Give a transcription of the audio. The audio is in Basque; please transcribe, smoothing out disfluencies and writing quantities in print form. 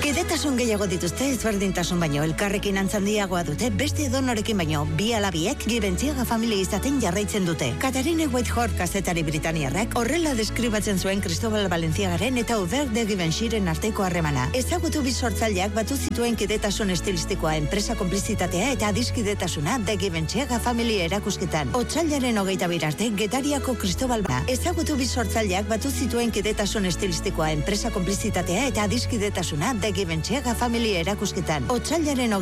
Kidetasun gehiago dituzte ezberdintasun baino elkarrekin antzandiagoa dute beste edonorekin baino bi alabiek Gibentziaga familia izaten jarraitzen dute. Katarine Whitehorn kazetari britaniarrak horrela deskribatzen zuen Cristobal Valenciagaren eta Hubert de Givenchyren arteko harremana. Ezagutu bi sortzaileak batu zituen kidetasun estilistikoa, enpresa konplizitatea eta adiskidetasuna de Givenchyaga familia erakusketan. Otsailaren 22 arte Getariako Cristobal ezagutu bi sortzaileak batu zituen kidetasun estilistikoa, enpresa konplizitatea eta adiskidetasuna de Givenchyaga familia erakusketan. Otsailaren